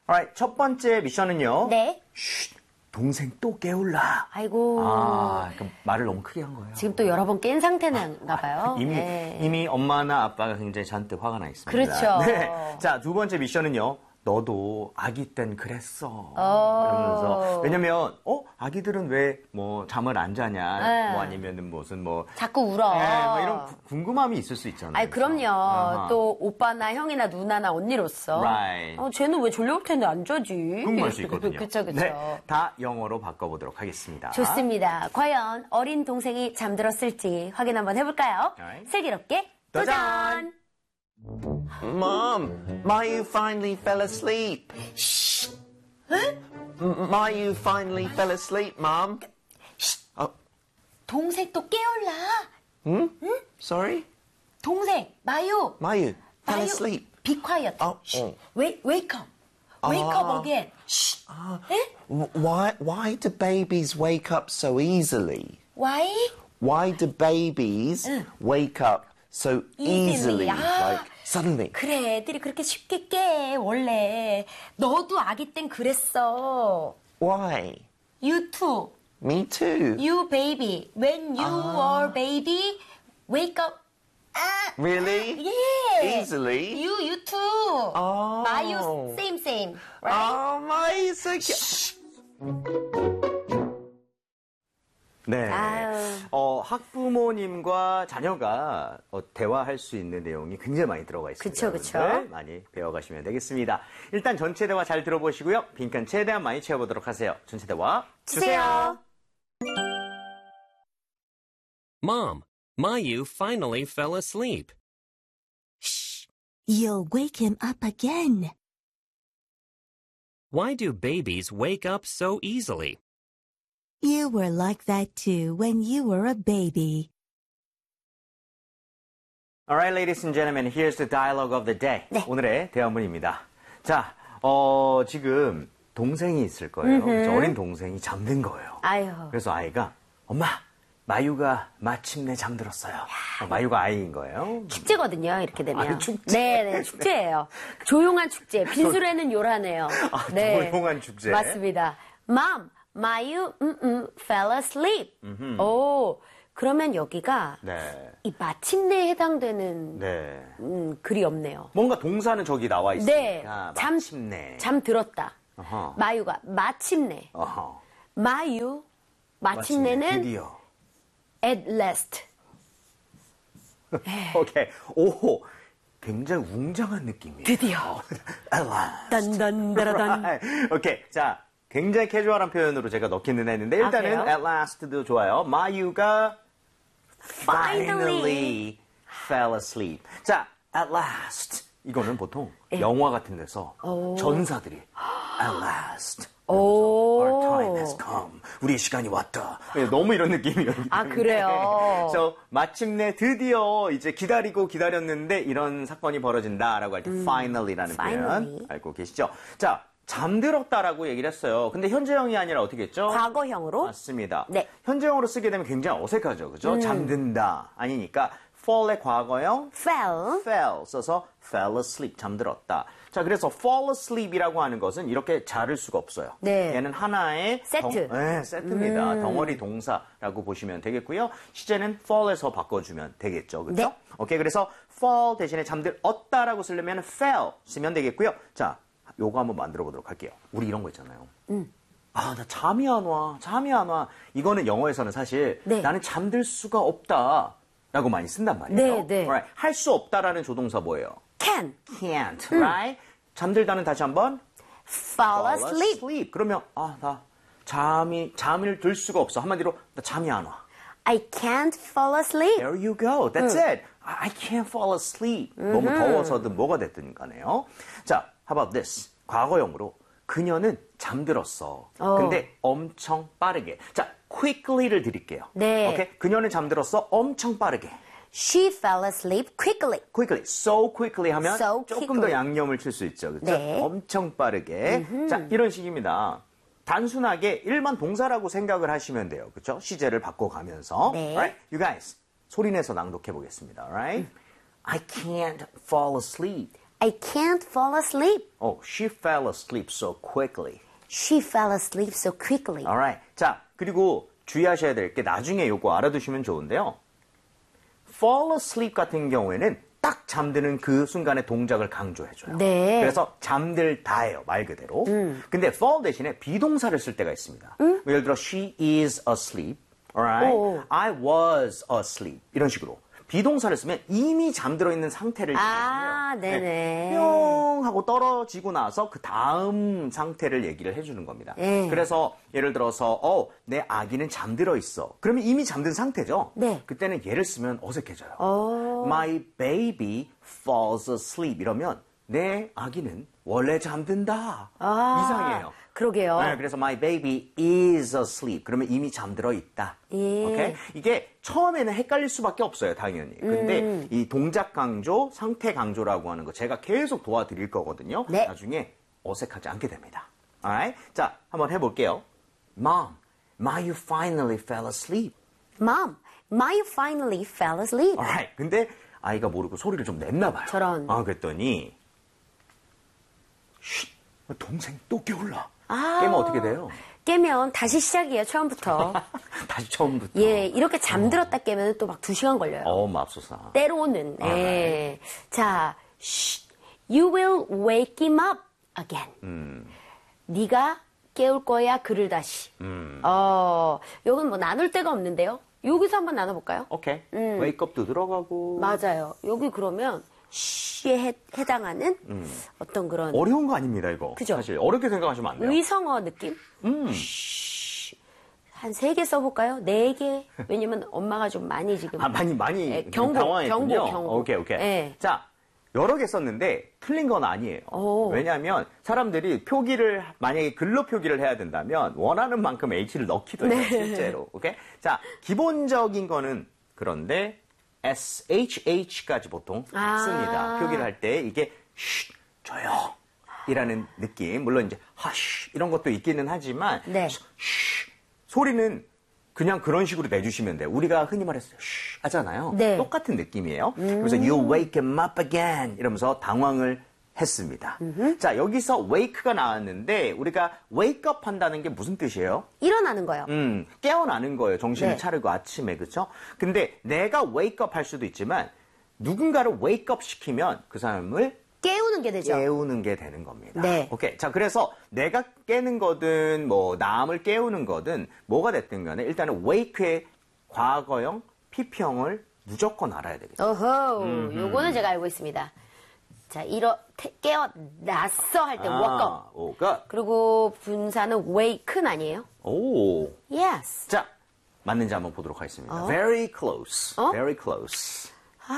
Alright, 첫 번째 미션은요. 네. 쉿, 동생 또 깨울라. 아이고. 말을 너무 크게 한 거예요. 지금 또 여러 번 깬 상태인가 봐요. 이미 엄마나 아빠가 굉장히 잔뜩 화가 나 있습니다. 그렇죠. 네. 자, 두 번째 미션은요. 너도 아기 땐 그랬어. 이러면서 왜냐면 아기들은 왜 뭐 잠을 안 자냐, 뭐 아니면은 무슨 뭐 자꾸 울어. 네, 뭐 이런 궁금함이 있을 수 있잖아요. 아니 그럼요. 또 오빠나 형이나 누나나 언니로서. Right. 쟤는 왜 졸려올 텐데 안 자지? 궁금할 수 있거든요. 그쵸. 네, 다 영어로 바꿔보도록 하겠습니다. 좋습니다. 과연 어린 동생이 잠들었을지 확인 한번 해볼까요? Alright. 슬기롭게 도전! Mom, Mayu finally fell asleep. Shh. Mayu finally fell asleep, Mom. 동생 또 깨울라. Sorry? 동생, 마유. Mayu fell 마유, asleep. Be quiet. Shh. Wake up. Wake up again. Shh. Why do babies wake up so easily? Why? Why do babies wake up so easily? Like suddenly. 그래, 애들이 그렇게 쉽게 깨, 원래. 너도 아기 땐 그랬어. Why? You too. Me too. You baby. When you were baby, wake up. Really? Yeah. Easily? You too. Oh. Mayu, same. Right? Oh, Mayu, so cute. 네. 아유. 학부모님과 자녀가 대화할 수 있는 내용이 굉장히 많이 들어가 있습니다. 그쵸. 여러분들 많이 배워가시면 되겠습니다. 일단 전체 대화 잘 들어보시고요. 빈칸 최대한 많이 채워보도록 하세요. 전체 대화 주세요. Mom, Mayu finally fell asleep. Shh! You'll wake him up again. Why do babies wake up so easily? You were like that too when you were a baby. Alright, ladies and gentlemen, here's the dialogue of the day. 네. 오늘의 대화문입니다. 자, 지금 동생이 있을 거예요. 그래서 어린 동생이 잠든 거예요. 아유. 그래서 아이가 엄마, 마유가 마침내 잠들었어요. 마유가 아이인 거예요. 축제거든요, 이렇게 되면. 축제. 네, 축제예요. 조용한 축제. 빈술에는 요란해요. 네. 조용한 축제. 맞습니다. Mom, Mayu, fell asleep. 오, 그러면 여기가 네. 이 마침내에 해당되는 네. 글이 없네요. 뭔가 동사는 저기 나와 있으니까. 네, 마침내. 잠들었다. 어허. 마유가 마침내. 어허. 마유, 마침내는 드디어. at last. 오케이. 오, 굉장히 웅장한 느낌이에요. 드디어. 엘라. 딴딴따라단. 오케이. 자, 굉장히 캐주얼한 표현으로 제가 넣기는 했는데 일단은 그래요? at last도 좋아요. 마유가 finally fell asleep. 자, at last. 이거는 보통 영화 같은 데서 전사들이 at last. Our time has come. 우리의 시간이 왔다. 너무 이런 느낌이에요. 아, 그래요? 그래서 마침내 드디어 이제 기다렸는데 이런 사건이 벌어진다라고 할 때 finally라는 finally. 표현 알고 계시죠? 자, 잠들었다라고 얘기를 했어요. 근데 현재형이 아니라 어떻게 했죠? 과거형으로? 맞습니다. 네. 현재형으로 쓰게 되면 굉장히 어색하죠. 그죠? 잠든다. 아니니까 fall의 과거형 fell 써서 fell asleep 잠들었다. 자, 그래서 fall asleep이라고 하는 것은 이렇게 자를 수가 없어요. 네. 얘는 하나의 세트. 세트입니다. 덩어리 동사라고 보시면 되겠고요. 시제는 fall에서 바꿔주면 되겠죠. 그렇죠? 네. 오케이. 그래서 fall 대신에 잠들었다라고 쓰려면 fell 쓰면 되겠고요. 자, 요거 한번 만들어 보도록 할게요. 우리 이런 거 있잖아요. 나 잠이 안 와. 이거는 영어에서는 사실 네. 나는 잠들 수가 없다. 라고 많이 쓴단 말이에요. 네. Right. 할 수 없다라는 조동사 뭐예요? can. Can't, right? 잠들다는 다시 한번 fall asleep. 그러면 나 잠을 들 수가 없어. 한마디로 나 잠이 안 와. I can't fall asleep. There you go. That's it. I can't fall asleep. 너무 더워서든 뭐가 됐든 간에요. 자, how about this? 과거형으로 그녀는 잠들었어. 근데 엄청 빠르게. 자, quickly를 드릴게요. 네. 오케이? 그녀는 잠들었어. 엄청 빠르게. She fell asleep quickly. quickly, so quickly 하면 So 조금 quickly. 더 양념을 칠 수 있죠. 그렇죠? 네. 엄청 빠르게. 자, 이런 식입니다. 단순하게 일반 동사라고 생각을 하시면 돼요. 그렇죠? 시제를 바꿔가면서. 네. Right? You guys, 소리내서 낭독해 보겠습니다. Right? I can't fall asleep. I can't fall asleep. Oh, she fell asleep so quickly. She fell asleep so quickly. Alright. 자, 그리고 주의하셔야 될 게 나중에 요거 알아두시면 좋은데요. fall asleep 같은 경우에는 딱 잠드는 그 순간의 동작을 강조해줘요. 네. 그래서 잠들다예요, 말 그대로. 근데 fall 대신에 비동사를 쓸 때가 있습니다. 예를 들어, she is asleep. Alright? 오. I was asleep. 이런 식으로. 비동사를 쓰면 이미 잠들어 있는 상태를 아, 얘기해요. 네네. 뿅 하고 떨어지고 나서 그 다음 상태를 얘기를 해주는 겁니다. 네. 그래서 예를 들어서 내 아기는 잠들어 있어. 그러면 이미 잠든 상태죠. 네. 그때는 얘를 쓰면 어색해져요. My baby falls asleep 이러면 내 아기는 원래 잠든다. 이상해요. 그러게요. 네, 그래서 my baby is asleep. 그러면 이미 잠들어 있다. 예. 오케이? 이게 처음에는 헷갈릴 수밖에 없어요, 당연히. 근데 이 동작 강조, 상태 강조라고 하는 거 제가 계속 도와드릴 거거든요. 네. 나중에 어색하지 않게 됩니다. Alright? 자, 한번 해볼게요. Mom, my you finally fell asleep. Mom, my finally fell asleep. Alright. 근데 아이가 모르고 소리를 좀 냈나 봐요. 저런. 그랬더니 쉿, 동생 또 깨울라. 아. 깨면 어떻게 돼요? 깨면 다시 시작이에요, 처음부터. 다시 처음부터. 예, 이렇게 잠들었다 깨면 또 막 2시간 걸려요. 맙소사. 때로는. 예. 자, shh, you will wake him up again. 네가 깨울 거야, 그를 다시. 여긴 뭐 나눌 데가 없는데요. 여기서 한번 나눠볼까요? 오케이. 웨이크업도 들어가고. 맞아요. 여기 그러면 쉬에 해당하는 어떤 그런 어려운 거 아닙니다, 이거. 그죠? 사실 어렵게 생각하시면 안 돼요. 의성어 느낌? 한 3개 써볼까요? 4개? 왜냐면 엄마가 좀 많이 지금. 많이 예, 경고, 당황했군요. 경고. 오케이. 예. 자, 여러 개 썼는데 틀린 건 아니에요. 왜냐하면 사람들이 표기를 만약에 글로 표기를 해야 된다면 원하는 만큼 H를 넣기도 해요, 실제로. 오케이? 자, 기본적인 거는 그런데 SHH까지 보통 씁니다. 표기를 할 때 이게 쉿, 조용이라는 느낌. 물론 이제 하쉬 이런 것도 있기는 하지만 네. 쉿, 소리는 그냥 그런 식으로 내주시면 돼요. 우리가 흔히 말해서 쉿 하잖아요. 네. 똑같은 느낌이에요. 그래서 you wake him up again 이러면서 당황을 했습니다. 자, 여기서 wake가 나왔는데 우리가 wake up 한다는 게 무슨 뜻이에요? 일어나는 거요. 깨어나는 거예요. 정신을 네. 차리고 아침에, 그렇죠? 근데 내가 wake up 할 수도 있지만 누군가를 wake up 시키면 그 사람을 깨우는 게 되죠. 깨우는 게 되는 겁니다. 네. 오케이. 자, 그래서 내가 깨는 거든 뭐 남을 깨우는 거든 뭐가 됐든 간에 일단은 wake의 과거형, PP형을 무조건 알아야 되겠죠. 어허, 요거는 제가 알고 있습니다. 자, 깨어났어 할 때 woke up. woke up. 그리고 분사는 wake는 아니에요? 오. Yes. 자, 맞는지 한번 보도록 하겠습니다. Very close. Very close.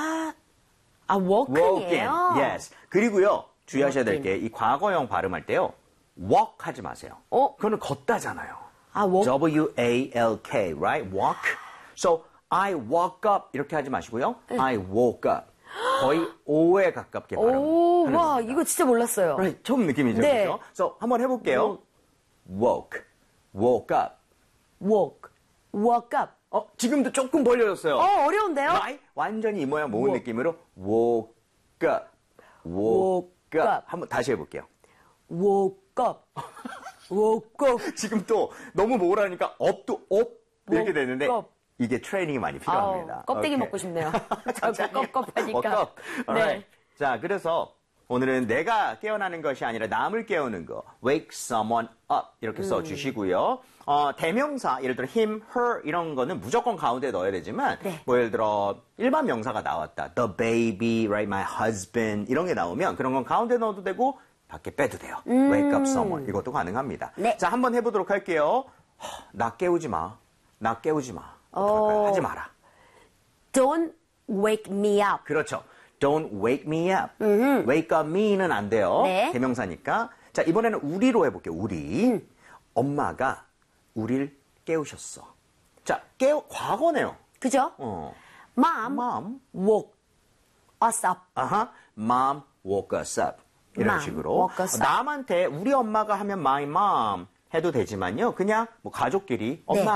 woken이에요? Yes. 그리고요, 주의하셔야 될 게 이 과거형 발음할 때요, walk 하지 마세요. 그거는 걷다잖아요. walk. W-A-L-K, right? Walk. So, I woke up 이렇게 하지 마시고요. I woke up. 거의 O에 가깝게 발음하는 와, 겁니다. 이거 진짜 몰랐어요. Right, 처음 느낌이죠, 네. 그렇죠? So, 한번 해볼게요. woke, woke up. woke up. 지금도 조금 벌려졌어요. 어려운데요? Right? 완전히 이 모양 모은 느낌으로 woke up, woke up. 한번 다시 해볼게요. woke up. woke up. 지금 또 너무 모으라니까 업도 업 이렇게 되는데 up. 이게 트레이닝이 많이 필요합니다. 껍데기 오케이. 먹고 싶네요. 자꾸 껍껍하니까. 껍. Alright. 네. 자, 그래서 오늘은 내가 깨어나는 것이 아니라 남을 깨우는 거. wake someone up 이렇게 써주시고요. 대명사, 예를 들어 him, her 이런 거는 무조건 가운데 넣어야 되지만 네. 뭐 예를 들어 일반 명사가 나왔다. the baby, right, my husband 이런 게 나오면 그런 건 가운데 넣어도 되고 밖에 빼도 돼요. wake up someone 이것도 가능합니다. 네. 자, 한번 해보도록 할게요. 나 깨우지 마. 나 깨우지 마. 어떡할까요? 하지 마라. Don't wake me up. 그렇죠. Don't wake me up. Wake up me는 안 돼요. 네. 대명사니까. 자, 이번에는 우리로 해볼게요. 우리. 엄마가 우리를 깨우셨어. 자, 과거네요. 그죠? Mom Mom. woke us up. 아하. Mom woke us up. 이런 Mom 식으로. woke us up. 남한테 우리 엄마가 하면 my mom 해도 되지만요. 그냥 뭐 가족끼리 엄마가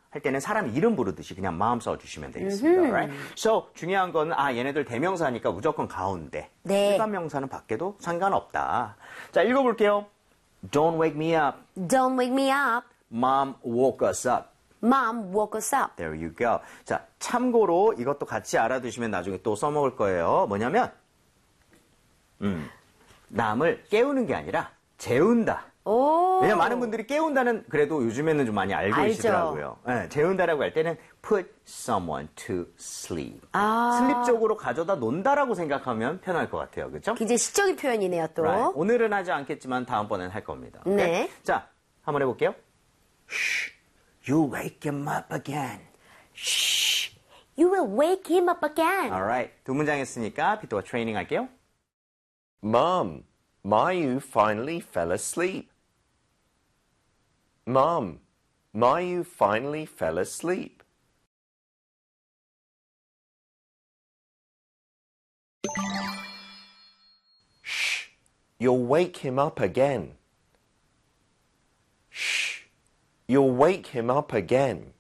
할 때는 사람 이름 부르듯이 그냥 mom 써주시면 되겠습니다. Right? So 중요한 거는 얘네들 대명사니까 무조건 가운데. 네. 일반명사는 밖에도 상관없다. 자, 읽어볼게요. Don't wake me up. Don't wake me up. Mom woke us up. Mom woke us up. There you go. 자, 참고로 이것도 같이 알아두시면 나중에 또 써먹을 거예요. 뭐냐면 남을 깨우는 게 아니라 재운다. 오. 왜냐면 많은 분들이 깨운다는 그래도 요즘에는 좀 많이 알고 알죠. 계시더라고요. 네, 재운다라고 할 때는 put someone to sleep. 아. 슬립 쪽으로 가져다 논다라고 생각하면 편할 것 같아요. 그렇죠? 굉장히 시적인 표현이네요, 또. Right. 오늘은 하지 않겠지만 다음번에는 할 겁니다. 오케이? 네. 자, 한번 해볼게요. Shh, you wake him up again. Shh. You will wake him up again. Alright. 두 문장 했으니까 비토가 트레이닝 할게요. Mom, Mayu finally fell asleep. Mom, Mayu finally fell asleep. Shh, you'll wake him up again. Shh, you'll wake him up again.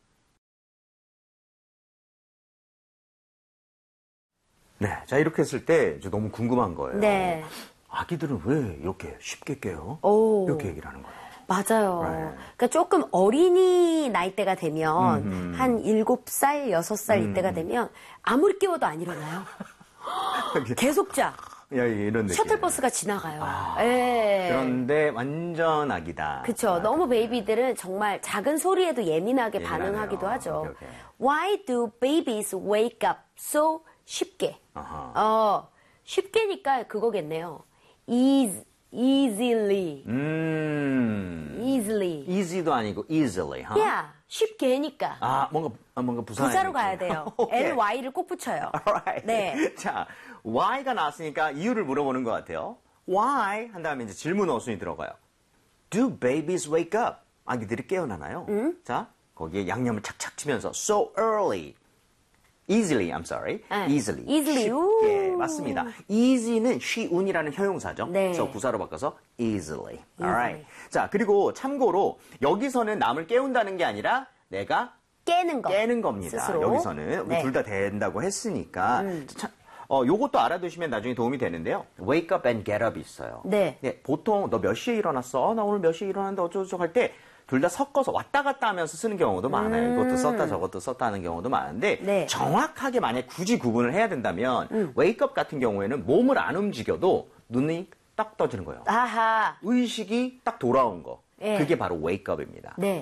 네. 자, 이렇게 했을 때 저 너무 궁금한 거예요. 네. 아기들은 왜 이렇게 쉽게 깨요? 오. 이렇게 얘기를 하는 거예요. 맞아요. Right. 그러니까 조금 어린이 나이대가 되면 한 7살, 6살 이때가 되면 아무리 깨워도 안 일어나요. 계속 자. 야, 이런 느낌. 셔틀버스가 지나가요. 예. 그런데 완전 아기다. 그쵸. 너무 베이비들은 정말 작은 소리에도 예민하게 예민하네요. 반응하기도 하죠. 오케이, 오케이. Why do babies wake up so 쉽게? 아하. 쉽게니까 그거겠네요. Easily. Easily. easy도 아니고 easily. huh? Yeah. 쉽게니까. 뭔가 부산어. 부사로 가야 돼요. 오케이. LY를 꼭 붙여요. Alright. 네. 자, why가 나왔으니까 이유를 물어보는 것 같아요. Why 한 다음에 이제 질문 어순이 들어가요. Do babies wake up? 아기들이 깨어나나요? 자, 거기에 양념을 착착 치면서 so early. Easily, I'm sorry. 네. Easily. Easily. 쉽게. 우. 맞습니다. Easy는 쉬운이라는 형용사죠. 네. 그래서 부사로 바꿔서 easily. Alright. 자, 그리고 참고로 여기서는 남을 깨운다는 게 아니라 내가 깨는 거. 깨는 겁니다. 스스로. 여기서는 네. 둘 다 된다고 했으니까 참, 요것도 알아두시면 나중에 도움이 되는데요. Wake up and get up이 있어요. 네. 보통 너 몇 시에 일어났어? 나 오늘 몇 시에 일어났는데 어쩌고저쩌고 할 때 둘 다 섞어서 왔다 갔다 하면서 쓰는 경우도 많아요. 이것도 썼다 저것도 썼다 하는 경우도 많은데 네. 정확하게 만약 굳이 구분을 해야 된다면 wake up 같은 경우에는 몸을 안 움직여도 눈이 딱 떠지는 거예요. 아하. 의식이 딱 돌아온 거. 예. 그게 바로 wake up입니다. 네.